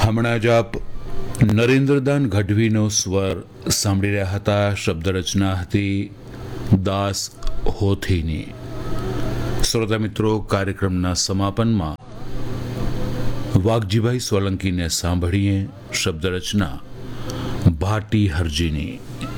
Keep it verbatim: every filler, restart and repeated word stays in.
હમણાં જ આપ નરેન્દ્રદાન ગઢવીનો સ્વર સાંભળી રહ્યા હતા. શબ્દ રચના હતી દાસ હોથીની. શ્રોતા મિત્રો, કાર્યક્રમના સમાપનમાં વાઘજીભાઈ સોલંકીને સાંભળીએ શબ્દ રચના ભાટી હરજીની.